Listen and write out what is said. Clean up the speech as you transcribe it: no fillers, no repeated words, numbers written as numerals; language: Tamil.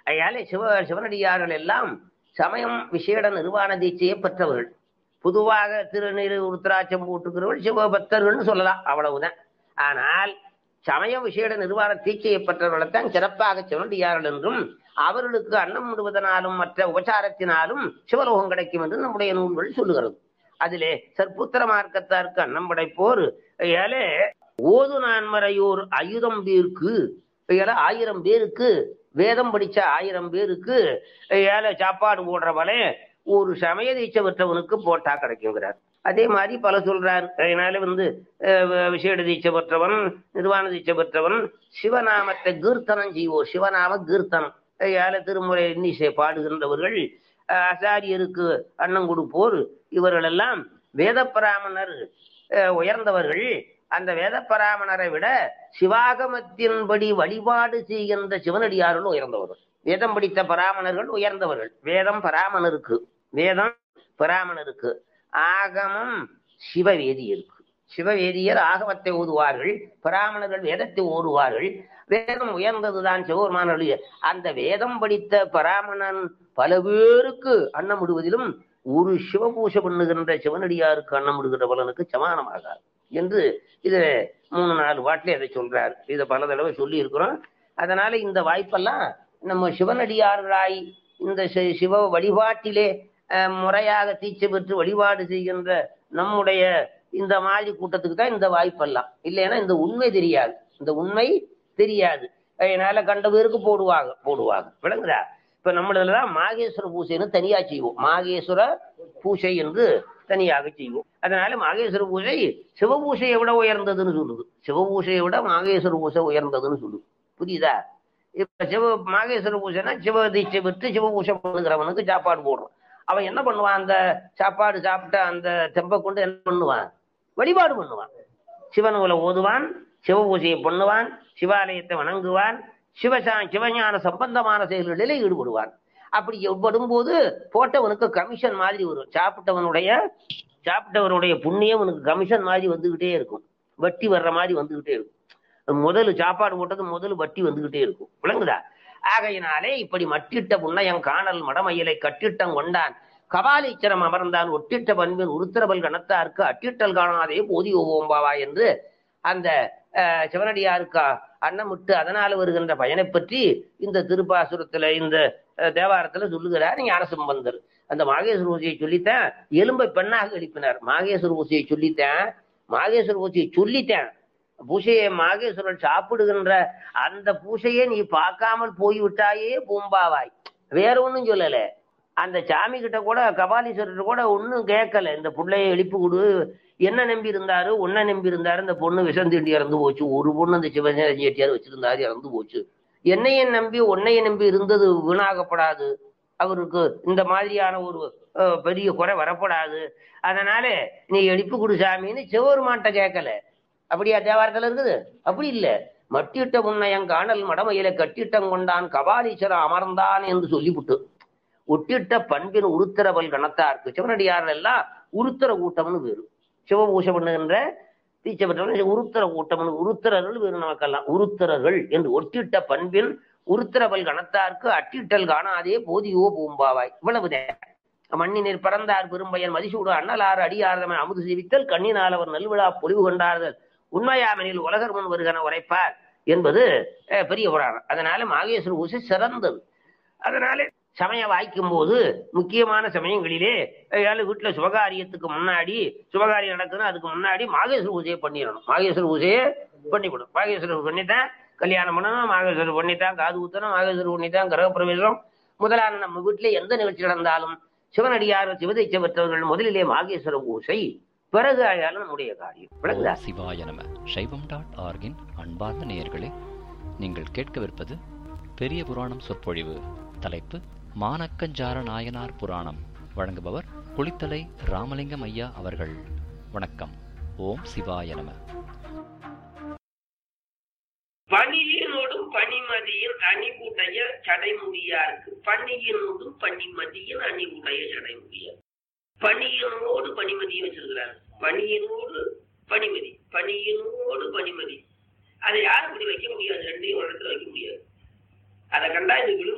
அதனால சிவனடியார்கள் எல்லாம் சமயம் விசேட நிர்வாண தீட்சையை பெற்றவர்கள். பொதுவாக திருநீர் உருத்திராட்சம் போட்டுக்கிறவர்கள் சிவபக்தர்கள்னு சொல்லலாம், அவ்வளவுதான். ஆனால் சமய விசேட நிர்வாண தீட்சையை பெற்றவர்களைத்தான் சிறப்பாக சிவனடியார்கள் என்றும், அவர்களுக்கு அன்னம் விடுவதனாலும் மற்ற உபசாரத்தினாலும் சிவலோகம் கிடைக்கும் என்று நம்முடைய நூல்கள் சொல்லுகிறது. அதிலே சற்புத்திர மார்க்கத்தாருக்கு அன்னம் படைப்போர் ஏழை ஓது நான்மறையோர் ஆயுதம் பேருக்கு 1000 பேருக்கு வேதம் படிச்ச 1000 பேருக்கு ஏழை சாப்பாடு போடுறவளே ஒரு சமய தீட்சை பெற்றவனுக்கு போட்டா கிடைக்குங்கிறார். அதே மாதிரி பல சொல்றார். அதனால விசேட தீட்சை பெற்றவன், நிர்வாண தீட்சை பெற்றவன் சிவநாமத்தை கீர்த்தனம் செய்வோர், சிவநாம கீர்த்தனம் ஏழை திருமுறை இன்னிசை பாடுகின்றவர்கள், ஆசாரியருக்கு அன்னம் கொடுப்போர், இவர்கள் எல்லாம் வேத பிராமணர் உயர்ந்தவர்கள். அந்த வேத பிராமணரை விட சிவாகமத்தின்படி வழிபாடு செய்கின்ற சிவனடியார்கள் உயர்ந்தவர்கள். வேதம் படித்த பிராமணர்கள் உயர்ந்தவர்கள். வேதம் பிராமணருக்கு, ஆகமம் சிவவேதியருக்கு. சிவவேதியர் ஆகமத்தை ஓதுவார்கள், பிராமணர்கள் வேதத்தை ஓதுவார்கள். வேதம் உயர்ந்ததுதான் சிவபெருமானுடைய. அந்த வேதம் படித்த பிராமணன் பல பேருக்கு அன்னம் விடுவதிலும் ஒரு சிவபூஷை பண்ணுகின்ற சிவனடியாருக்கு அன்னம் விடுகின்ற பலனுக்கு சமானமாகாது என்று இது 3-4 பாட்டிலே அதை சொல்றாரு. இதை பல தடவை சொல்லி இருக்கிறோம். அதனால இந்த வாய்ப்பெல்லாம் நம்ம சிவனடியார்களாய் இந்த சிவ வழிபாட்டிலே முறையாக தீட்சை பெற்று வழிபாடு செய்கின்ற நம்முடைய இந்த மாதிரி கூட்டத்துக்கு தான் இந்த வாய்ப்பெல்லாம். இல்லைன்னா இந்த உண்மை தெரியாது. அதனால கண்ட பேருக்கு போடுவாங்க. விளங்குதா? இப்ப நம்மளதுலதான் மாகேஸ்வர பூஜைன்னு தனியா செய்வோம். மாகேஸ்வர பூஜை என்று தனியாக செய்வோம். அதனால மாகேஸ்வர பூஜை சிவபூஷையை விட உயர்ந்ததுன்னு சொல்லுது. சிவபூஷையை விட மாகேஸ்வர பூஜை உயர்ந்ததுன்னு சொல்லுது. புரியுதா? இப்ப மாகேஸ்வர பூஜைனா சிவ தீட்சை பெற்று சிவபூஷை பண்ணுகிறவனுக்கு சாப்பாடு போடுறோம். அவன் என்ன பண்ணுவான்? அந்த சாப்பாடு சாப்பிட்ட அந்த தெம்பை கொண்டு என்ன பண்ணுவான்? வழிபாடு பண்ணுவான். சிவனூல ஓதுவான், சிவபூஜையை பண்ணுவான், சிவாலயத்தை வணங்குவான், சிவஞான சம்பந்தமான செயல்களிலே ஈடுபடுவான். அப்படி ஈடுபடும் போது போட்டவனுக்கு கமிஷன் மாதிரி வரும். சாப்பிட்டவனுடைய புண்ணியம் உனக்கு கமிஷன் மாதிரி வந்துகிட்டே இருக்கும். வட்டி வர்ற மாதிரி வந்துகிட்டே இருக்கும். முதல் சாப்பாடு போட்டது முதல் வட்டி வந்துகிட்டே இருக்கும். விளங்குதா? ஆகையினாலே இப்படி மட்டிட்ட புண்ணையம் காணல் மடமயிலை கட்டிட்டம் கொண்டான் கபாலீச்சரம் அமர்ந்தான் ஒட்டிட்ட பண்பின் உருத்திரபல் கணத்தாருக்கு அட்டிட்டல் காணாதே போதி ஓம்பாவா என்று அந்த சிவனடியாருக்கு அன்னமிட்டு அதனால வருகின்ற பயனை பற்றி இந்த திருப்பாசுரத்துல இந்த தேவாரத்துல சொல்லுகிறார் ஞானசம்பந்தர். அந்த மாகேஸ்வர பூஜையை சொல்லித்தான் எலும்பை பெண்ணாக எழுப்பினார். மாகேஸ்வர பூஜையை சொல்லித்தேன் பூசையை மாகேஸ்வரன் சாப்பிடுகின்ற அந்த பூசையை நீ பார்க்காமல் போய்விட்டாயே பூம்பாவாய். வேற ஒன்னும் சொல்லல. அந்த சாமி கிட்ட கூட கபாலீஸ்வரர் கூட ஒன்னும் கேட்கல. இந்த பிள்ளைய எழுப்பி கொடு, என்ன நம்பி இருந்தாரு, உன்னை நம்பி இருந்தாரு. இந்த பொண்ணு விஷந்தீண்டி இறந்து போச்சு. ஒரு பொண்ணு அந்த சிவசேட்டியார் வச்சிருந்தாரு, இறந்து போச்சு. உன்னைய நம்பி இருந்தது வீணாகப்படாது. அவருக்கு இந்த மாதிரியான ஒரு பெரிய குறை வரப்படாது. அதனால நீ எழுப்பி கொடு சாமின்னு சிவபெருமான்ட்ட கேட்கல. அப்படியா தேவாரத்துல இருக்குது? அப்படி இல்ல. மட்டிட்ட முன்னையங் காணல் மடமையில கட்டிட்டம் கொண்டான் கபாலீஸ்வரன் அமர்ந்தான் என்று சொல்லிவிட்டு ஒட்டிட்ட பண்பின் உருத்திரபல் கணத்தாருக்கு சிவனடியார்கள் எல்லாம் உருத்திர கூட்டம்னு வேறு. சிவபூஷை பண்ணுகின்ற தீட்சை பெற்றவர்கள் உருத்திர கூட்டம்னு, உருத்திரர்கள் வேறு. நமக்கெல்லாம் உருத்திரர்கள் என்று ஒட்டிட்ட பண்பின் உருத்திரபல் கணத்தாருக்கு அட்டிட்டல் காணாதே போதியோ பூம்பாவாய். இவ்வளவுதான். மண்ணினில் பறந்தார் பெரும்பயன் மதிசூடு அண்ணலாறு அடியார்தமை அமுது சிவித்தல் கண்ணினால் அவர் நல்விழா பொலிவு கொண்டார்கள் உண்மையாமெனில் உலகர் முன் வருகன உரைப்பார் என்பது பெரிய புராணம். அதனால மாகேஸ்வர பூஜை சிறந்தது. அதனால சமயம் வாய்க்கும் போது முக்கியமான சமயங்களிலே வீட்டுல சுபகாரியத்துக்கு முன்னாடி, சுபகாரியம் நடக்குதுன்னா அதுக்கு முன்னாடி மாகேஸ்வர பூஜையை பண்ணிடணும். மாகேஸ்வர பூஜையை பண்ணிவிடும். மாகேஸ்வரர் பண்ணித்தான் கல்யாணம் பண்ணணும், மாகேஸ்வரர் பண்ணித்தான் காது ஊத்தணும், மாகேஸ்வரர் பண்ணித்தான் கிரகப்பிரவேசம் முதலான நம்ம வீட்டுல எந்த நிகழ்ச்சி நடந்தாலும் சிவனடியார் சிவதீட்சை பெற்றவர்கள் முதலிலே மாகேஸ்வர பூஜை, பிறகு ஆயாலும் நம்முடைய காரியம். சிவாய நம. சைவம்.org அன்பார்ந்த நேயர்களே, நீங்கள் கேட்கவிருப்பது பெரிய புராணம் சொற்பொழிவு. தலைப்பு மானக்கஞ்சார நாயனார் புராணம். வழங்குபவர் குளித்தலை ராமலிங்கம் ஐயா அவர்கள். வணக்கம். ஓம் சிவாய நம. பணியினோடும் பனிமதியின் அணிவுடைய சடைமுடியாருக்கு. பணியினோடும் பனிமதியின் அணிவுடைய சடைமுடியார். பணியினோடு பனிமதியை வச்சிருக்கிறார். பணியினோடு பனிமதி அதை யாரும் இப்படி வைக்க முடியாது. ரெண்டையும் ஒரு இடத்துல வைக்க முடியாது. அதை கண்டா இது